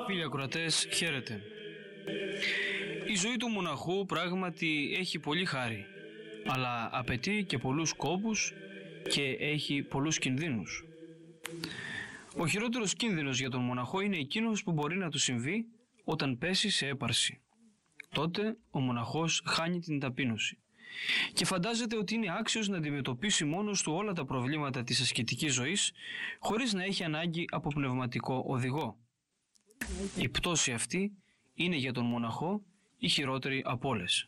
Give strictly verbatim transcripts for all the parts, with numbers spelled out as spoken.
Φίλοι ακροατές, χαίρετε. Η ζωή του μοναχού πράγματι έχει πολύ χάρη, αλλά απαιτεί και πολλούς κόπους και έχει πολλούς κινδύνους. Ο χειρότερος κίνδυνος για τον μοναχό είναι εκείνος που μπορεί να του συμβεί όταν πέσει σε έπαρση. Τότε ο μοναχός χάνει την ταπείνωση και φαντάζεται ότι είναι άξιος να αντιμετωπίσει μόνος του όλα τα προβλήματα της ασκητικής ζωής χωρίς να έχει ανάγκη από πνευματικό οδηγό. Η πτώση αυτή είναι για τον μοναχό η χειρότερη από όλες.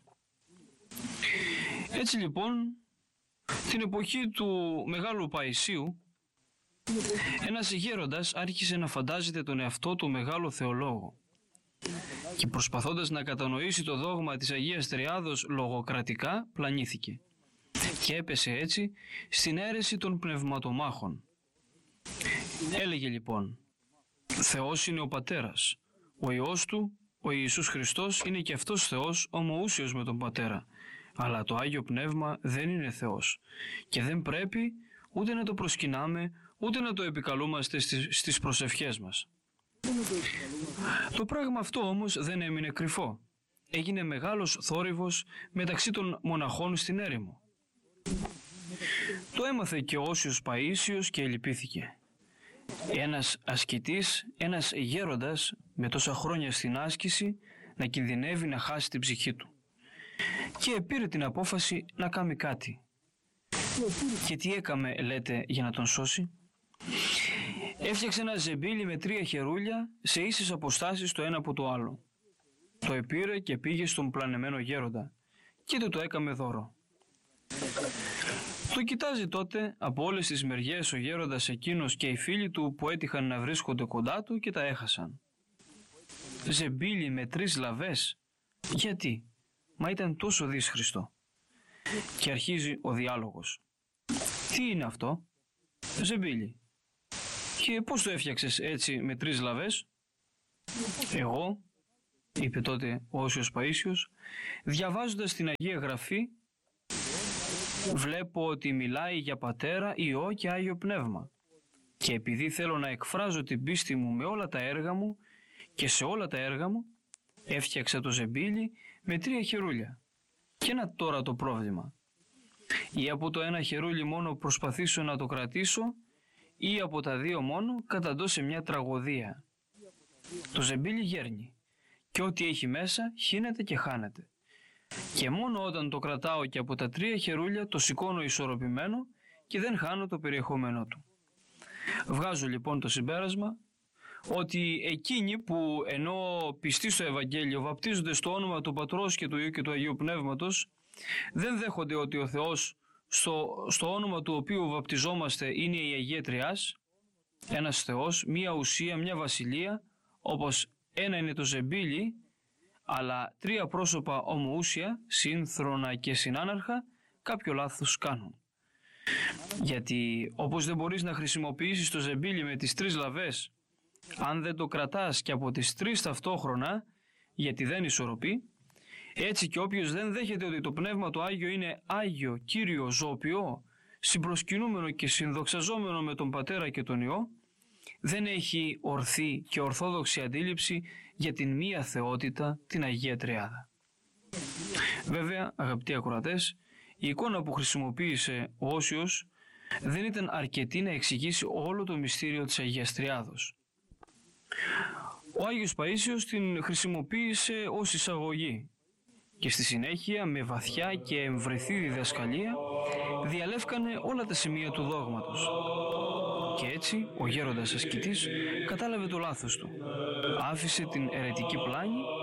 Έτσι λοιπόν, την εποχή του Μεγάλου Παϊσίου, ένας γέροντας άρχισε να φαντάζεται τον εαυτό του μεγάλο θεολόγο και προσπαθώντας να κατανοήσει το δόγμα της Αγίας Τριάδος λογοκρατικά πλανήθηκε και έπεσε έτσι στην αίρεση των πνευματομάχων. Έλεγε λοιπόν: Θεός είναι ο Πατέρας, ο Υιός Του, ο Ιησούς Χριστός είναι και αυτός Θεός ομοούσιος με τον Πατέρα, αλλά το Άγιο Πνεύμα δεν είναι Θεός και δεν πρέπει ούτε να το προσκυνάμε ούτε να το επικαλούμαστε στις, στις προσευχές μας. Το πράγμα αυτό όμως δεν έμεινε κρυφό. Έγινε μεγάλος θόρυβος μεταξύ των μοναχών στην έρημο. Το έμαθε και ο Όσιος Παΐσιος και λυπήθηκε. Ένας ασκητής, ένας γέροντας με τόσα χρόνια στην άσκηση να κινδυνεύει να χάσει την ψυχή του. Και πήρε την απόφαση να κάνει κάτι. Και τι έκαμε, λέτε, για να τον σώσει? Έφτιαξε ένα ζεμπίλι με τρία χερούλια σε ίσες αποστάσεις το ένα από το άλλο. Το επήρε και πήγε στον πλανεμένο γέροντα και του το έκαμε δώρο. Το κοιτάζει τότε από όλες τις μεριές ο γέροντας εκείνος και οι φίλοι του που έτυχαν να βρίσκονται κοντά του και τα έχασαν. Ζεμπίλι με τρεις λαβές? Γιατί? Μα ήταν τόσο δύσχριστο. Και αρχίζει ο διάλογος. Τι είναι αυτό? Ζεμπίλι. Και πώς το έφτιαξες έτσι με τρεις λαβές? Εγώ, είπε τότε ο Όσιος Παΐσιος, διαβάζοντας την Αγία Γραφή, βλέπω ότι μιλάει για Πατέρα, Υιό και Άγιο Πνεύμα. Και επειδή θέλω να εκφράζω την πίστη μου με όλα τα έργα μου και σε όλα τα έργα μου, έφτιαξα το ζεμπίλι με τρία χερούλια. Και να τώρα το πρόβλημα. Ή από το ένα χερούλι μόνο προσπαθήσω να το κρατήσω, ή από τα δύο μόνο καταντώ σε μια τραγωδία. Το ζεμπίλι γέρνει και ό,τι έχει μέσα χύνεται και χάνεται. Και μόνο όταν το κρατάω και από τα τρία χερούλια το σηκώνω ισορροπημένο και δεν χάνω το περιεχόμενό του. Βγάζω λοιπόν το συμπέρασμα ότι εκείνοι που ενώ πιστοί στο Ευαγγέλιο βαπτίζονται στο όνομα του Πατρός και του Υιού και του Αγίου Πνεύματος, δεν δέχονται ότι ο Θεός στο, στο όνομα του οποίου βαπτιζόμαστε είναι η Αγία Τριάς, ένας Θεός, μία ουσία, μια βασιλεία, όπως ένα είναι το ζεμπίλι, αλλά τρία πρόσωπα ομοούσια, σύνθρονα και συνάναρχα, κάποιο λάθος κάνουν. Γιατί όπως δεν μπορείς να χρησιμοποιήσεις το ζεμπίλι με τις τρεις λαβές, αν δεν το κρατάς και από τις τρεις ταυτόχρονα, γιατί δεν ισορροπεί, έτσι και όποιος δεν δέχεται ότι το Πνεύμα το Άγιο είναι Άγιο, Κύριο, ζωοποιό, συμπροσκυνούμενο και συνδοξαζόμενο με τον Πατέρα και τον Υιό, δεν έχει ορθή και ορθόδοξη αντίληψη για την μία θεότητα, την Αγία Τριάδα. Βέβαια, αγαπητοί ακροατές, η εικόνα που χρησιμοποίησε ο Όσιος δεν ήταν αρκετή να εξηγήσει όλο το μυστήριο της Αγίας Τριάδος. Ο Άγιος Παΐσιος την χρησιμοποίησε ως εισαγωγή και στη συνέχεια με βαθιά και εμβρηθή διδασκαλία διαλεύκανε όλα τα σημεία του δόγματος. Και έτσι ο γέροντας ασκητής κατάλαβε το λάθος του, άφησε την αιρετική πλάνη